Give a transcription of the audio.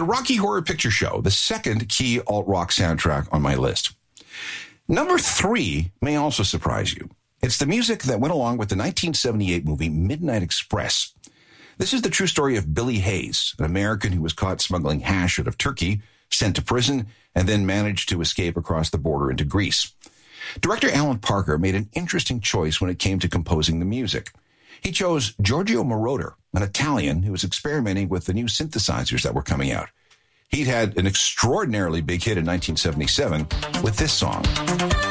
the Rocky Horror Picture Show, the second key alt-rock soundtrack on my list. Number 3 may also surprise you. It's the music that went along with the 1978 movie Midnight Express. This is the true story of Billy Hayes, an American who was caught smuggling hash out of Turkey, sent to prison, and then managed to escape across the border into Greece. Director Alan Parker made an interesting choice when it came to composing the music. He chose Giorgio Moroder, an Italian who was experimenting with the new synthesizers that were coming out. He'd had an extraordinarily big hit in 1977 with this song.